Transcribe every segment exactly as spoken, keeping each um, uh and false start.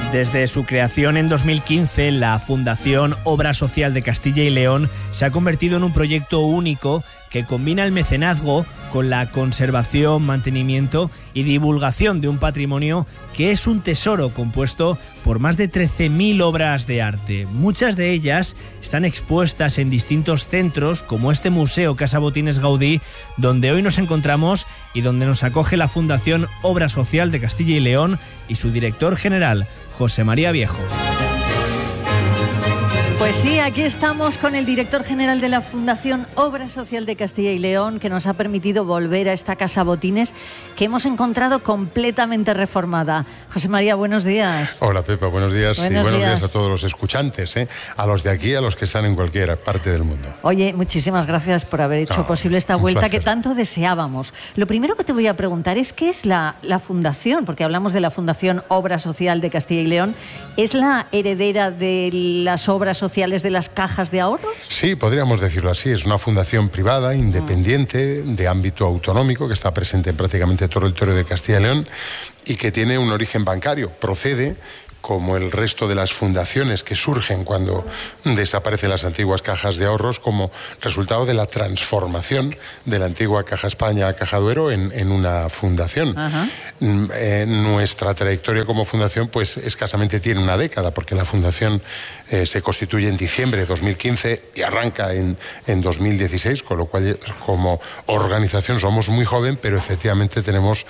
Desde su creación en dos mil quince, la Fundación Obra Social de Castilla y León se ha convertido en un proyecto único que combina el mecenazgo con la conservación, mantenimiento y divulgación de un patrimonio que es un tesoro compuesto por más de trece mil obras de arte. Muchas de ellas están expuestas en distintos centros, como este Museo Casa Botines Gaudí, donde hoy nos encontramos y donde nos acoge la Fundación Obra Social de Castilla y León y su director general, José María Viejo. Pues sí, aquí estamos con el director general de la Fundación Obra Social de Castilla y León, que nos ha permitido volver a esta Casa Botines, que hemos encontrado completamente reformada. José María, buenos días. Hola, Pepa, buenos días. Buenos y buenos días. días a todos los escuchantes, ¿eh? A los de aquí, a los que están en cualquier parte del mundo. Oye, muchísimas gracias por haber hecho No, posible esta un vuelta placer. que tanto deseábamos. Lo primero que te voy a preguntar es ¿qué es la, la Fundación? Porque hablamos de la Fundación Obra Social de Castilla y León. ¿Es la heredera de las obras sociales de las cajas de ahorros? Sí, podríamos decirlo así. Es una fundación privada, independiente, de ámbito autonómico, que está presente en prácticamente todo el territorio de Castilla y León y que tiene un origen bancario. Procede, como el resto de las fundaciones que surgen cuando desaparecen las antiguas cajas de ahorros, como resultado de la transformación de la antigua Caja España a Caja Duero en, en una fundación. Eh, nuestra trayectoria como fundación pues escasamente tiene una década, porque la fundación eh, se constituye en diciembre de dos mil quince y arranca en, en dos mil dieciséis, con lo cual como organización somos muy joven, pero efectivamente tenemos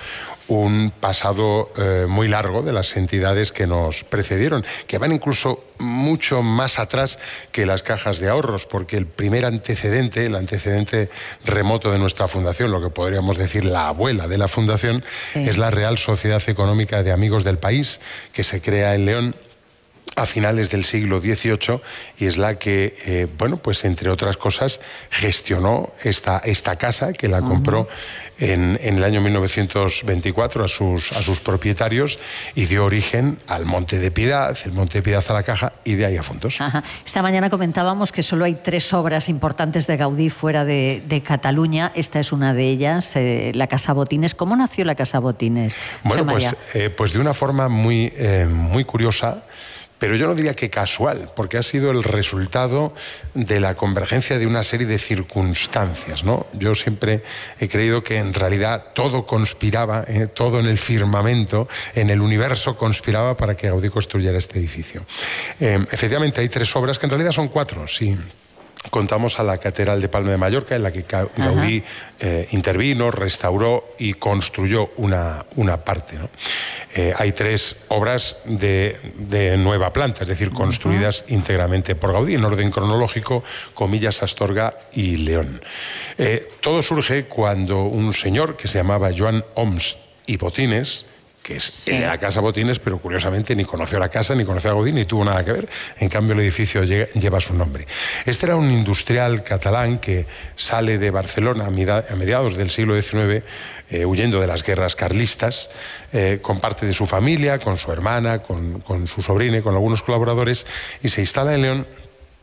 un pasado eh, muy largo de las entidades que nos precedieron, que van incluso mucho más atrás que las cajas de ahorros, porque el primer antecedente, el antecedente remoto de nuestra fundación, lo que podríamos decir la abuela de la fundación, sí, es la Real Sociedad Económica de Amigos del País, que se crea en León a finales del siglo dieciocho y es la que, eh, bueno, pues entre otras cosas, gestionó esta, esta casa, que la compró uh-huh. en, en el año mil novecientos veinticuatro a sus, a sus propietarios y dio origen al Monte de Piedad, el Monte de Piedad a la Caja y de ahí a Fondos. Ajá. Esta mañana comentábamos que solo hay tres obras importantes de Gaudí fuera de, de Cataluña. Esta es una de ellas, eh, la Casa Botines. ¿Cómo nació la Casa Botines? Bueno, pues, eh, pues de una forma muy, eh, muy curiosa, pero yo no diría que casual, porque ha sido el resultado de la convergencia de una serie de circunstancias, ¿no? Yo siempre he creído que en realidad todo conspiraba, ¿eh? todo en el firmamento, en el universo conspiraba para que Gaudí construyera este edificio. Eh, efectivamente hay tres obras, que en realidad son cuatro, sí. Contamos a la Catedral de Palma de Mallorca, en la que Gaudí eh, intervino, restauró y construyó una, una parte, ¿no? Eh, hay tres obras de, de nueva planta, es decir, construidas uh-huh. íntegramente por Gaudí, en orden cronológico, Comillas, Astorga y León. Eh, todo surge cuando un señor que se llamaba Joan Oms i Botines, que es sí. el de la Casa Botines, pero curiosamente ni conoció la casa, ni conoció a Gaudí, ni tuvo nada que ver. En cambio, el edificio lleva su nombre. Este era un industrial catalán que sale de Barcelona a mediados del siglo diecinueve, eh, huyendo de las guerras carlistas, eh, con parte de su familia, con su hermana, con, con su sobrina y con algunos colaboradores, y se instala en León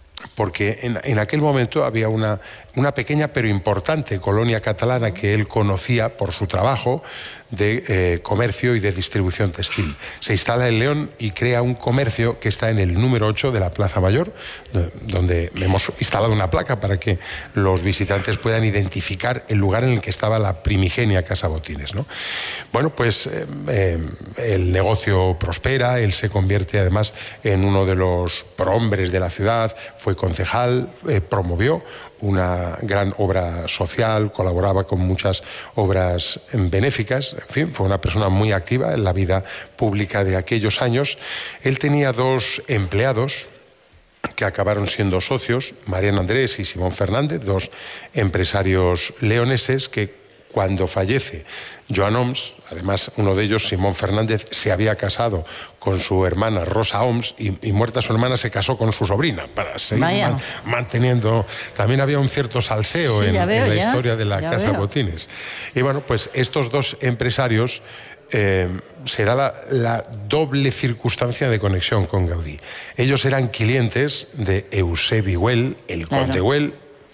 porque en, en aquel momento había una, una pequeña pero importante colonia catalana que él conocía por su trabajo de eh, comercio y de distribución textil. Se instala en León y crea un comercio que está en el número ocho de la Plaza Mayor, donde hemos instalado una placa para que los visitantes puedan identificar el lugar en el que estaba la primigenia Casa Botines, ¿no? Bueno, pues eh, eh, el negocio prospera, él se convierte además en uno de los prohombres de la ciudad, fue concejal, eh, promovió una gran obra social, colaboraba con muchas obras benéficas, en fin, fue una persona muy activa en la vida pública de aquellos años. Él tenía dos empleados que acabaron siendo socios, Mariano Andrés y Simón Fernández, dos empresarios leoneses que cuando fallece Joan Oms, además uno de ellos, Simón Fernández, se había casado con su hermana Rosa Oms y, y muerta su hermana se casó con su sobrina para seguir man, manteniendo. También había un cierto salseo sí, en, veo, en la ya, historia de la Casa veo. Botines. Y bueno, pues estos dos empresarios eh, se da la, la doble circunstancia de conexión con Gaudí. Ellos eran clientes de Eusebi Güell, el conde claro. Güell,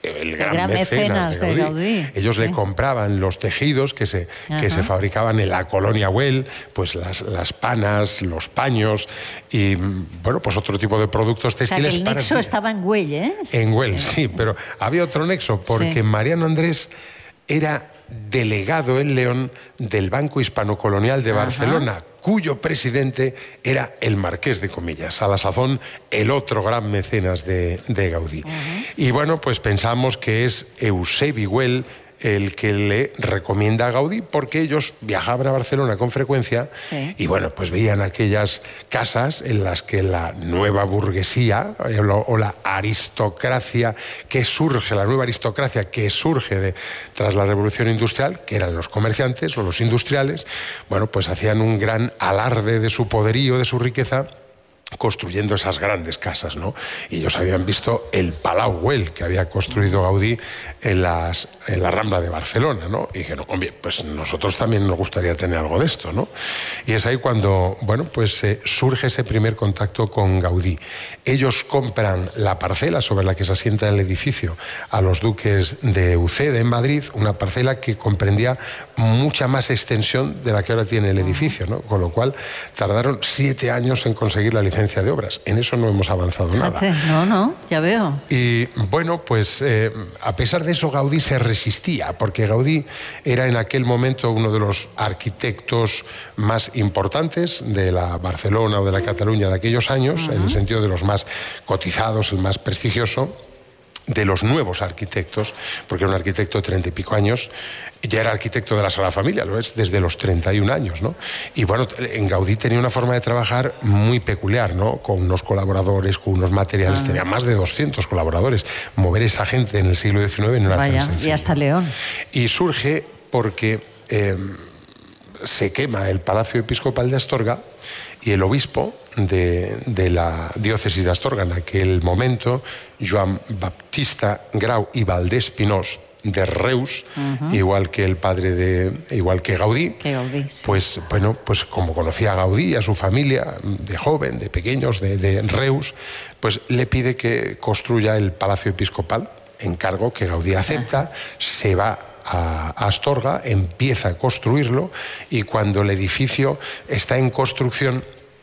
el gran, gran mecenas, mecenas de Gaudí. de Gaudí. Ellos Sí. le compraban los tejidos que se, que se fabricaban en la colonia Güell, pues las, las panas, los paños y, bueno, pues otro tipo de productos textiles. O sea, que el nexo para... estaba en Güell, ¿eh? En Güell, sí, pero había otro nexo, porque Sí. Mariano Andrés era delegado en León del Banco Hispano-Colonial de Ajá. Barcelona, cuyo presidente era el Marqués de Comillas, a la sazón el otro gran mecenas de, de Gaudí. Uh-huh. Y bueno, pues pensamos que es Eusebi Güell el que le recomienda a Gaudí, porque ellos viajaban a Barcelona con frecuencia, sí. y bueno, pues veían aquellas casas en las que la nueva burguesía o la aristocracia que surge, la nueva aristocracia que surge de, tras la Revolución Industrial, que eran los comerciantes o los industriales, bueno, pues hacían un gran alarde de su poderío, de su riqueza, construyendo esas grandes casas, ¿no? Y ellos habían visto el Palau Güell que había construido Gaudí en, las, en la Rambla de Barcelona, ¿no? Y dijeron, hombre, pues nosotros también nos gustaría tener algo de esto, ¿no? Y es ahí cuando, bueno, pues eh, surge ese primer contacto con Gaudí. Ellos compran la parcela sobre la que se asienta el edificio a los duques de Uceda en Madrid, una parcela que comprendía mucha más extensión de la que ahora tiene el edificio, ¿no? Con lo cual tardaron siete años en conseguir la licencia de obras. En eso no hemos avanzado nada. No, no, ya veo. Y bueno, pues eh, a pesar de eso Gaudí se resistía, porque Gaudí era en aquel momento uno de los arquitectos más importantes de la Barcelona o de la Cataluña de aquellos años, uh-huh. en el sentido de los más cotizados, el más prestigioso, de los nuevos arquitectos, porque era un arquitecto de treinta y pico años, ya era arquitecto de la Sagrada Familia, lo es desde los treinta y un años, ¿no? Y bueno, en Gaudí tenía una forma de trabajar muy peculiar, ¿no? Con unos colaboradores, con unos materiales, ah. tenía más de doscientos colaboradores. Mover esa gente en el siglo diecinueve no era Vaya, tan sencillo. Y hasta León. Y surge porque eh, se quema el Palacio Episcopal de Astorga y el obispo de, de la diócesis de Astorga en aquel momento, Joan Baptista Grau y Valdés Pinós, de Reus, uh-huh. igual que el padre de, igual que Gaudí, que Gaudí sí. pues bueno, pues como conocía a Gaudí, a su familia, de joven, de pequeños, de, de Reus, pues le pide que construya el Palacio Episcopal, encargo que Gaudí acepta, uh-huh. se va a Astorga, empieza a construirlo y cuando el edificio está en construcción,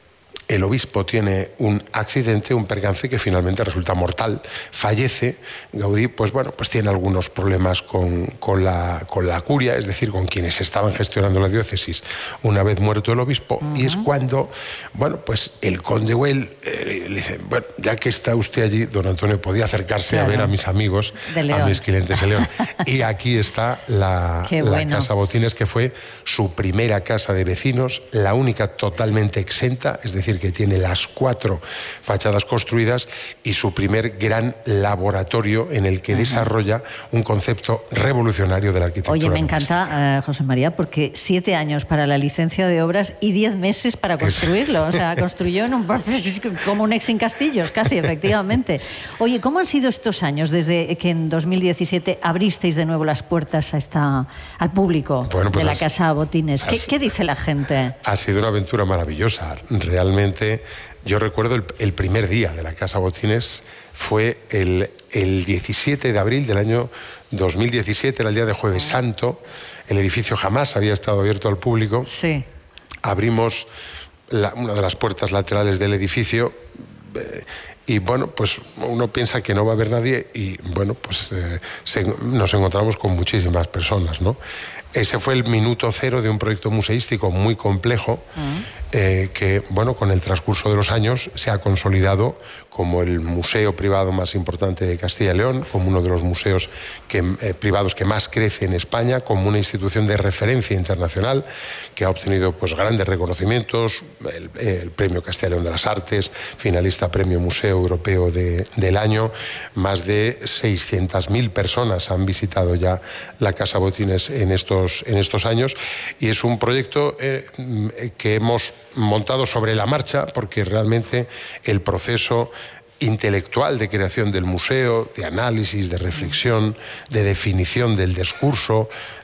el obispo tiene un accidente, un percance que finalmente resulta mortal, fallece. Gaudí, pues bueno, pues tiene algunos problemas con, con, la, con la curia, es decir, con quienes estaban gestionando la diócesis una vez muerto el obispo, uh-huh. y es cuando, bueno, pues el conde Güell eh, le dice, bueno, ya que está usted allí, don Antonio, podía acercarse claro. a ver a mis amigos, a mis clientes de León. Y aquí está la, la bueno. Casa Botines, que fue su primera casa de vecinos, la única totalmente exenta, es decir, que tiene las cuatro fachadas construidas y su primer gran laboratorio en el que uh-huh. desarrolla un concepto revolucionario de la arquitectura. Oye, me encanta, uh, José María, porque siete años para la licencia de obras y diez meses para construirlo. O sea, construyó en un, como un ex sin castillos, casi, efectivamente. Oye, ¿cómo han sido estos años desde que en dos mil diecisiete abristeis de nuevo las puertas a esta, al público bueno, pues de la has, Casa Botines? ¿Qué, has, ¿Qué dice la gente? Ha sido una aventura maravillosa. Realmente yo recuerdo el, el primer día de la Casa Botines fue el, el diecisiete de abril del año dos mil diecisiete, era el día de Jueves Santo. El edificio jamás había estado abierto al público. Sí. Abrimos la, una de las puertas laterales del edificio eh, y bueno, pues uno piensa que no va a haber nadie y bueno, pues eh, se, nos encontramos con muchísimas personas, ¿no? Ese fue el minuto cero de un proyecto museístico muy complejo uh-huh. eh, que, bueno, con el transcurso de los años se ha consolidado como el museo privado más importante de Castilla y León, como uno de los museos que, eh, privados que más crece en España, como una institución de referencia internacional que ha obtenido pues, grandes reconocimientos, el, el Premio Castilla y León de las Artes, finalista Premio Museo Europeo de, del año. Más de seiscientas mil personas han visitado ya la Casa Botines en estos, en estos años y es un proyecto eh, que hemos montado sobre la marcha porque realmente el proceso intelectual de creación del museo, de análisis, de reflexión, de definición del discurso,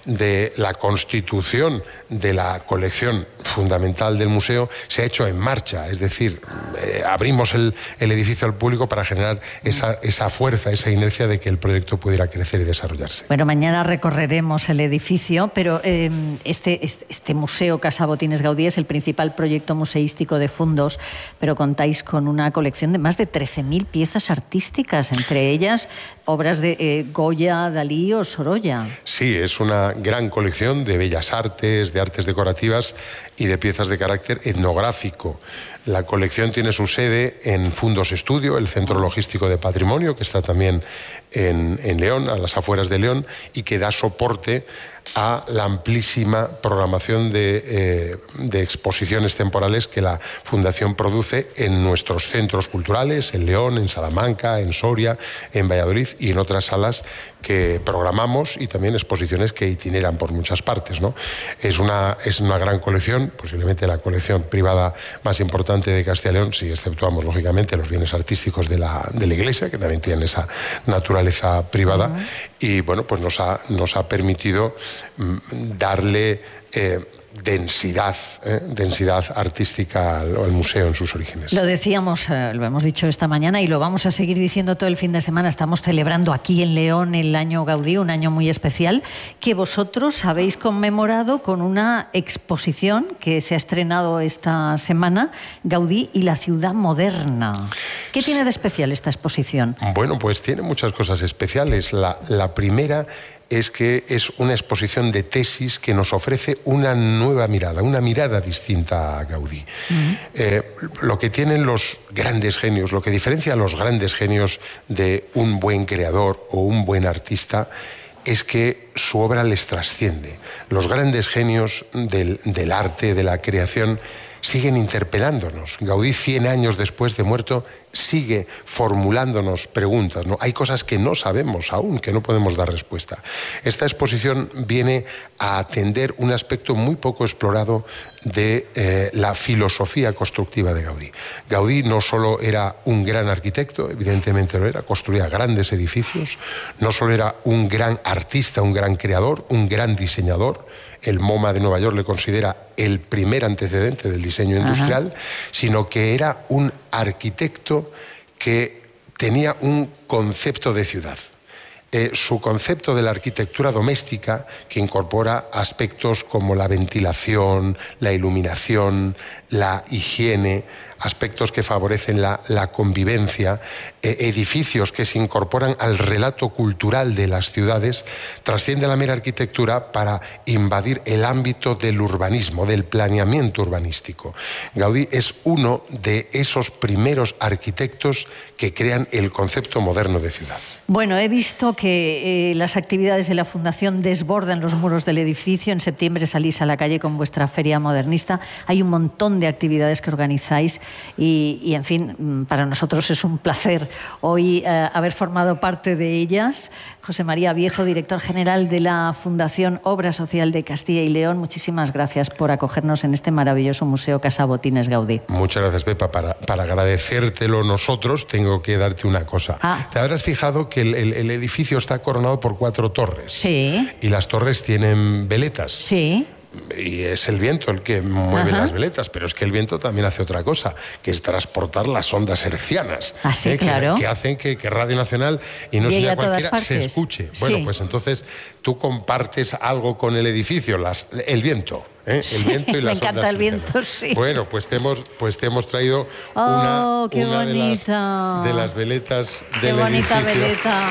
de la constitución de la colección fundamental del museo se ha hecho en marcha, es decir, eh, abrimos el, el edificio al público para generar esa, esa fuerza, esa inercia de que el proyecto pudiera crecer y desarrollarse. Bueno, mañana recorreremos el edificio, pero eh, este, este, este museo Casa Botines Gaudí es el principal proyecto museístico de Fundos, pero contáis con una colección de más de trece mil piezas artísticas, entre ellas obras de eh, Goya, Dalí o Sorolla. Sí, es una gran colección de bellas artes, de artes decorativas y de piezas de carácter etnográfico. La colección tiene su sede en Fundos Estudio, el Centro Logístico de Patrimonio, que está también en, en León, a las afueras de León, y que da soporte a la amplísima programación de, eh, de exposiciones temporales que la Fundación produce en nuestros centros culturales, en León, en Salamanca, en Soria, en Valladolid y en otras salas que programamos, y también exposiciones que itineran por muchas partes, ¿no? Es una, es una gran colección, posiblemente la colección privada más importante de Castilla y León, si exceptuamos lógicamente los bienes artísticos de la, de la Iglesia, que también tienen esa naturaleza privada. Uh-huh. Y bueno, pues nos ha, nos ha permitido mm, darle eh, densidad, ¿eh? densidad artística al, al museo en sus orígenes. Lo decíamos, eh, lo hemos dicho esta mañana y lo vamos a seguir diciendo todo el fin de semana. Estamos celebrando aquí en León el año Gaudí, un año muy especial, que vosotros habéis conmemorado con una exposición que se ha estrenado esta semana, Gaudí y la ciudad moderna. ¿Qué tiene de especial esta exposición? Bueno, pues tiene muchas cosas especiales. La, la primera es que es una exposición de tesis que nos ofrece una nueva mirada, una mirada distinta a Gaudí. Uh-huh. Eh, lo que tienen los grandes genios, lo que diferencia a los grandes genios de un buen creador o un buen artista, es que su obra les trasciende. Los grandes genios del, del arte, de la creación, siguen interpelándonos. Gaudí, cien años después de muerto, sigue formulándonos preguntas, ¿no? Hay cosas que no sabemos aún, que no podemos dar respuesta. Esta exposición viene a atender un aspecto muy poco explorado de eh, la filosofía constructiva de Gaudí. Gaudí no solo era un gran arquitecto, evidentemente lo era, construía grandes edificios, no solo era un gran artista, un gran creador, un gran diseñador. El MoMA de Nueva York le considera el primer antecedente del diseño industrial, Ajá. sino que era un arquitecto que tenía un concepto de ciudad. Eh, su concepto de la arquitectura doméstica, que incorpora aspectos como la ventilación, la iluminación, la higiene, aspectos que favorecen la, la convivencia, eh, edificios que se incorporan al relato cultural de las ciudades, trasciende la mera arquitectura para invadir el ámbito del urbanismo, del planeamiento urbanístico. Gaudí es uno de esos primeros arquitectos que crean el concepto moderno de ciudad. Bueno, he visto que eh, las actividades de la Fundación desbordan los muros del edificio. En septiembre salís a la calle con vuestra feria modernista. Hay un montón de actividades que organizáis y, y en fin, para nosotros es un placer hoy eh, haber formado parte de ellas. José María Viejo, director general de la Fundación Obra Social de Castilla y León, muchísimas gracias por acogernos en este maravilloso museo Casa Botines Gaudí. Muchas gracias, Pepa. Para, para agradecértelo nosotros, tengo que darte una cosa. Ah. Te habrás fijado que el, el, el edificio está coronado por cuatro torres. Sí. Y las torres tienen veletas. Sí. Y es el viento el que mueve Ajá. las veletas, pero es que el viento también hace otra cosa, que es transportar las ondas hercianas. ¿Ah, sí? ¿eh? Claro. que, que hacen que, que Radio Nacional y no sea cualquiera se escuche. Bueno, sí. pues entonces tú compartes algo con el edificio, las, el viento. ¿Eh? El viento y las Me encanta ondas el viento, sí. Bueno, pues te hemos, pues te hemos traído oh, una, qué una de, las, de las veletas del qué bonita edificio. Veleta.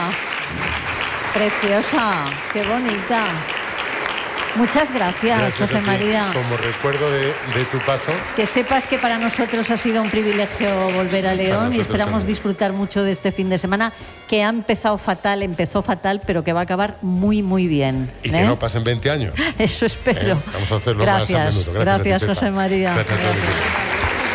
Preciosa, qué bonita. Muchas gracias, gracias José María. Como recuerdo de, de tu paso. Que sepas que para nosotros ha sido un privilegio volver a León y esperamos también disfrutar mucho de este fin de semana, que ha empezado fatal, empezó fatal, pero que va a acabar muy, muy bien. Y ¿eh? que no pasen veinte años. Eso espero. ¿Eh? Vamos a hacerlo gracias. más a menudo. Gracias, gracias a ti, José María. Gracias. Gracias.